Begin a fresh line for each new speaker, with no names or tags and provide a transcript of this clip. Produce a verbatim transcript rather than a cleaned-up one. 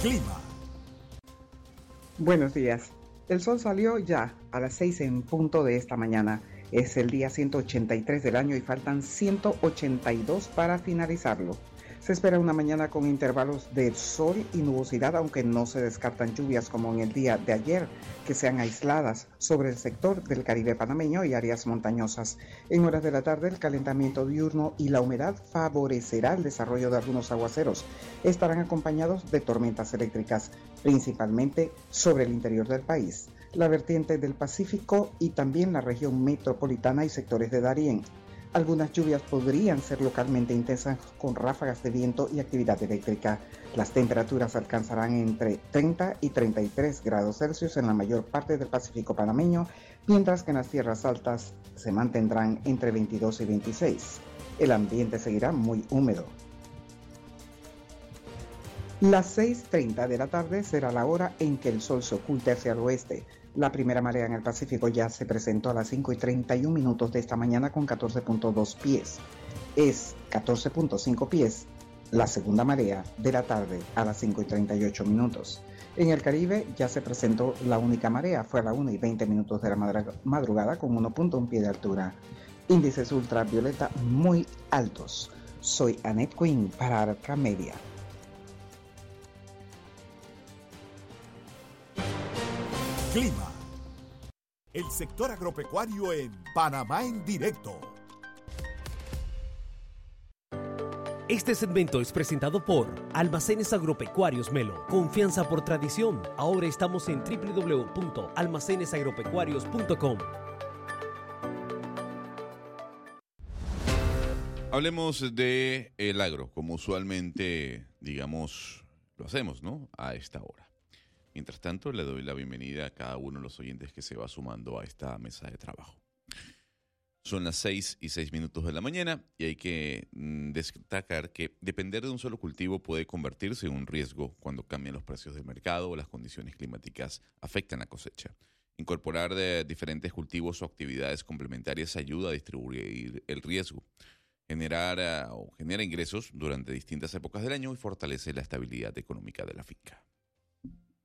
Clima.
Buenos días. El sol salió ya a las seis en punto de esta mañana. Es el día ciento ochenta y tres del año y faltan ciento ochenta y dos para finalizarlo. Se espera una mañana con intervalos de sol y nubosidad, aunque no se descartan lluvias como en el día de ayer, que sean aisladas sobre el sector del Caribe panameño y áreas montañosas. En horas de la tarde, el calentamiento diurno y la humedad favorecerá el desarrollo de algunos aguaceros. Estarán acompañados de tormentas eléctricas, principalmente sobre el interior del país, la vertiente del Pacífico y también la región metropolitana y sectores de Darién. Algunas lluvias podrían ser localmente intensas con ráfagas de viento y actividad eléctrica. Las temperaturas alcanzarán entre treinta y treinta y tres grados Celsius en la mayor parte del Pacífico panameño, mientras que en las tierras altas se mantendrán entre veintidós y veintiséis. El ambiente seguirá muy húmedo. Las seis y treinta de la tarde será la hora en que el sol se oculte hacia el oeste. La primera marea en el Pacífico ya se presentó a las cinco y treinta y un minutos de esta mañana con catorce punto dos pies. Es catorce punto cinco pies la segunda marea de la tarde a las cinco y treinta y ocho minutos. En el Caribe ya se presentó la única marea, fue a las una y veinte minutos de la madrugada con uno punto uno pie de altura. Índices ultravioleta muy altos. Soy Annette Quinn para Arca Media.
Clima. El sector agropecuario en Panamá en directo.
Este segmento es presentado por Almacenes Agropecuarios Melo. Confianza por tradición. Ahora estamos en doble u doble u doble u punto almacenes agropecuarios punto com.
Hablemos de el agro, como usualmente, digamos, lo hacemos, ¿no? A esta hora. Mientras tanto, le doy la bienvenida a cada uno de los oyentes que se va sumando a esta mesa de trabajo. Son las seis y seis minutos de la mañana y hay que mm, destacar que depender de un solo cultivo puede convertirse en un riesgo cuando cambian los precios del mercado o las condiciones climáticas afectan la cosecha. Incorporar de diferentes cultivos o actividades complementarias ayuda a distribuir el riesgo, generar uh, o genera ingresos durante distintas épocas del año y fortalece la estabilidad económica de la finca.